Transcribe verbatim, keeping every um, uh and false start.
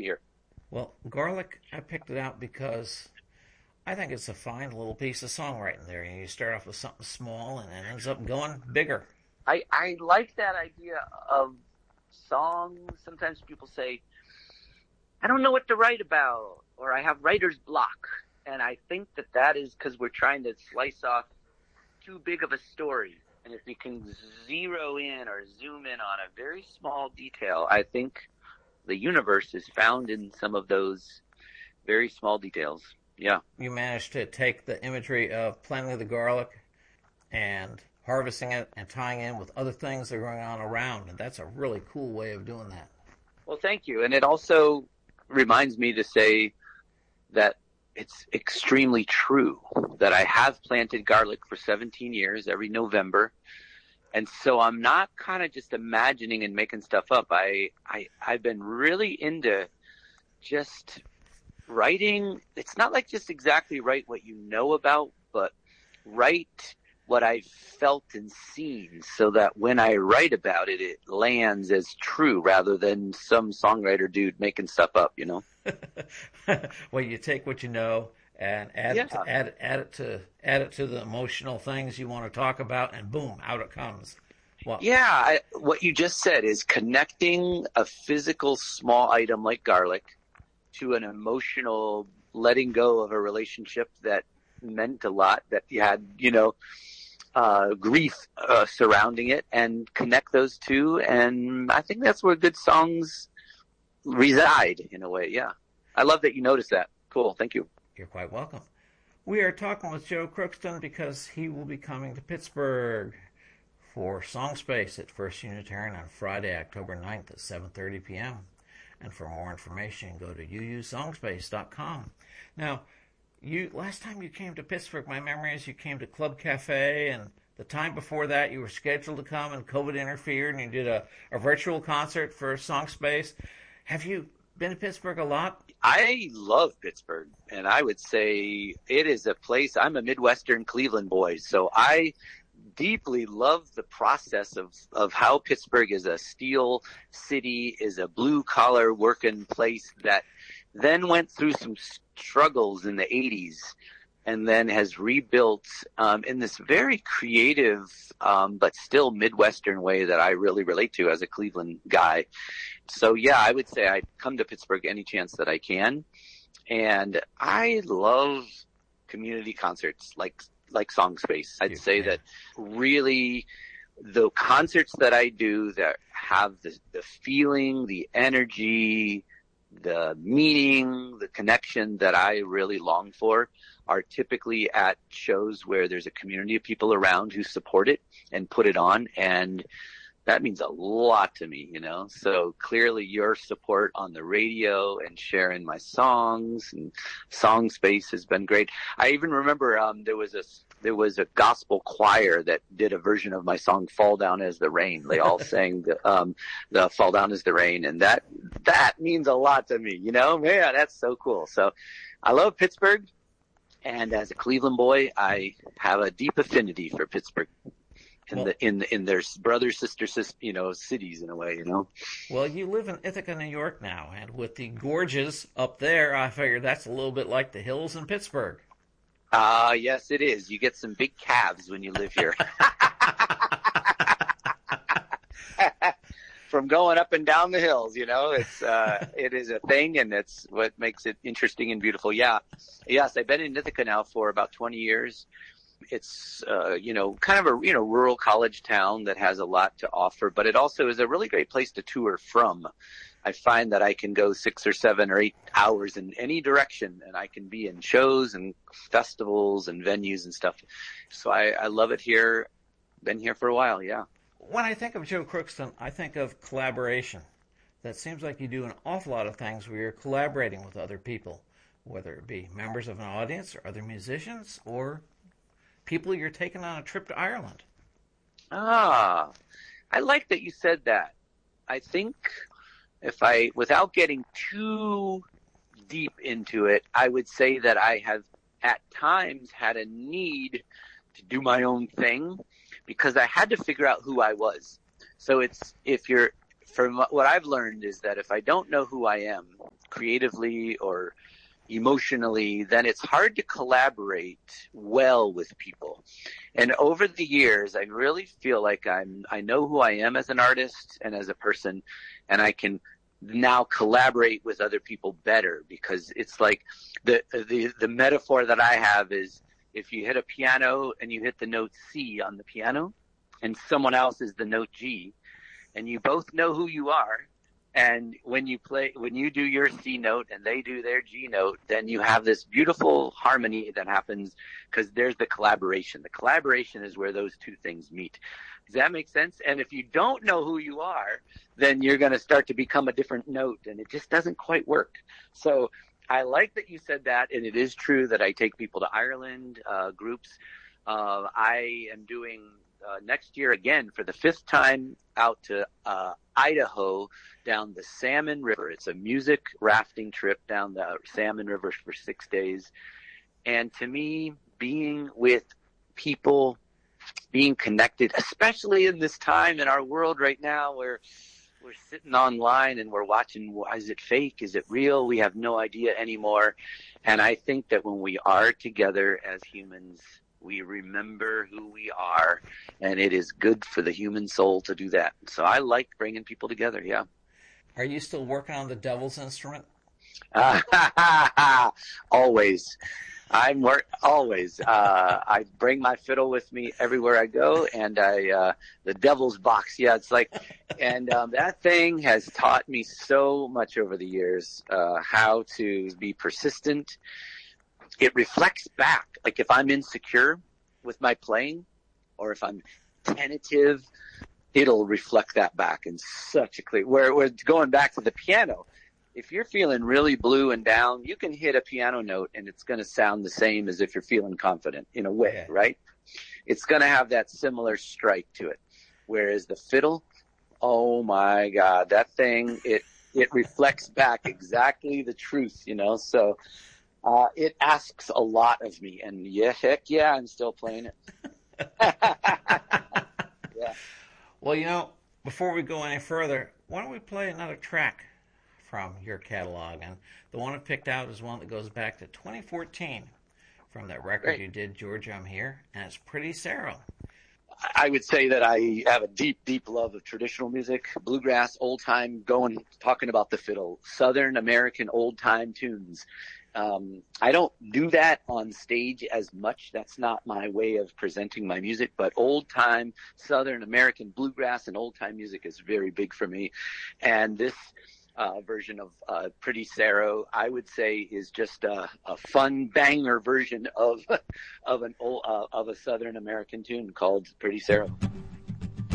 be here. Well, garlic, I picked it out because I think it's a fine little piece of songwriting there. You start off with something small and it ends up going bigger. I, I like that idea of songs. Sometimes people say, I don't know what to write about, or I have writer's block. And I think that that is because we're trying to slice off too big of a story. And if you can zero in or zoom in on a very small detail, I think the universe is found in some of those very small details. Yeah. You managed to take the imagery of planting the garlic and harvesting it and tying in with other things that are going on around. And that's a really cool way of doing that. Well, thank you. And it also reminds me to say that it's extremely true that I have planted garlic for seventeen years every November. And so I'm not kind of just imagining and making stuff up. I, I, I've been really into just writing. It's not like just exactly write what you know about, but write what I've felt and seen so that when I write about it, it lands as true rather than some songwriter dude making stuff up, you know? Well, you take what you know and add, yeah. it to, add, add it to add it to the emotional things you want to talk about, and boom, out it comes. Well, yeah, I, what you just said is connecting a physical small item like garlic to an emotional letting go of a relationship that meant a lot, that you had, you know, uh, grief uh, surrounding it, and connect those two. And I think that's where good songs reside in a way. Yeah. I love that you noticed that. Cool. Thank you. You're quite welcome. We are talking with Joe Crookston because he will be coming to Pittsburgh for Song Space at First Unitarian on Friday, October ninth at seven thirty p.m. And for more information, go to u u songspace dot com. Now, you last time you came to Pittsburgh, my memory is you came to Club Cafe, and the time before that you were scheduled to come and COVID interfered and you did a, a virtual concert for Song Space. Have you been to Pittsburgh a lot? I love Pittsburgh, and I would say it is a place. I'm a Midwestern Cleveland boy, so I deeply love the process of, of how Pittsburgh is a steel city, is a blue-collar working place that then went through some struggles in the eighties and then has rebuilt um, in this very creative um, but still Midwestern way that I really relate to as a Cleveland guy. So, yeah, I would say I come to Pittsburgh any chance that I can. And I love community concerts like like Song Space. I'd say that really the concerts that I do that have the, the feeling, the energy, the meaning, the connection that I really long for are typically at shows where there's a community of people around who support it and put it on. And that means a lot to me, you know? So clearly your support on the radio and sharing my songs and Song Space has been great. I even remember, um, there was a, there was a gospel choir that did a version of my song Fall Down as the Rain. They all sang the, um, the Fall Down as the Rain. And that, that means a lot to me, you know? Man, that's so cool. So I love Pittsburgh. And as a Cleveland boy, I have a deep affinity for Pittsburgh. In well, the in the, in their brother sister sister you know cities in a way, you know. Well, you live in Ithaca, New York now, and with the gorges up there, I figure that's a little bit like the hills in Pittsburgh. Ah, uh, yes, it is. You get some big calves when you live here. From going up and down the hills, you know, it's uh, it is a thing, and it's what makes it interesting and beautiful. Yeah, yes, I've been in Ithaca now for about twenty years. It's, uh, you know, kind of a, you know, rural college town that has a lot to offer, but it also is a really great place to tour from. I find that I can go six or seven or eight hours in any direction, and I can be in shows and festivals and venues and stuff. So I, I love it here. Been here for a while, yeah. When I think of Joe Crookston, I think of collaboration. That seems like you do an awful lot of things where you're collaborating with other people, whether it be members of an audience or other musicians or people you're taking on a trip to Ireland. Ah, I like that you said that. I think if I, without getting too deep into it, I would say that I have at times had a need to do my own thing because I had to figure out who I was. So it's, if you're, from what I've learned is that if I don't know who I am, creatively or emotionally, then it's hard to collaborate well with people. And over the years, I really feel like I'm, I know who I am as an artist and as a person, and I can now collaborate with other people better, because it's like the, the, the metaphor that I have is if you hit a piano and you hit the note C on the piano and someone else is the note G, and you both know who you are, and when you play, when you do your C note and they do their G note, then you have this beautiful harmony that happens because there's the collaboration. The collaboration is where those two things meet. Does that make sense? And if you don't know who you are, then you're going to start to become a different note, and it just doesn't quite work. So I like that you said that, and it is true that I take people to Ireland, uh, groups. Uh, I am doing uh, next year again for the fifth time out to uh, Idaho, down the Salmon River. It's a music rafting trip down the Salmon River for six days. And to me, being with people, being connected, especially in this time in our world right now where we're sitting online and we're watching, is it fake? Is it real? We have no idea anymore. And I think that when we are together as humans, we remember who we are, and it is good for the human soul to do that. So I like bringing people together, yeah. Are you still working on the devil's instrument? Always. I'm work always. Uh, I bring my fiddle with me everywhere I go, and I uh, the devil's box. Yeah, it's like, and um, that thing has taught me so much over the years. Uh, how to be persistent. It reflects back. Like if I'm insecure with my playing, or if I'm tentative, it'll reflect that back in such a clear. Where we're going back to the piano. If you're feeling really blue and down, you can hit a piano note and it's going to sound the same as if you're feeling confident in a way, yeah. Right? It's going to have that similar strike to it. Whereas the fiddle, oh my God, that thing, it, it reflects back exactly the truth, you know? So, uh, it asks a lot of me, and yeah, heck yeah, I'm still playing it. Yeah. Well, you know, before we go any further, why don't we play another track from your catalog? And the one I picked out is one that goes back to twenty fourteen from that record Great. You did, Georgia, I'm Here, and it's Pretty Sarah. I would say that I have a deep, deep love of traditional music, bluegrass, old time, going, talking about the fiddle, Southern American old time tunes. Um, I don't do that on stage as much. That's not my way of presenting my music, but old time Southern American bluegrass and old time music is very big for me. And this Uh, version of uh, Pretty Sarah, I would say, is just a, a fun banger version of of an old, uh, of a Southern American tune called Pretty Sarah.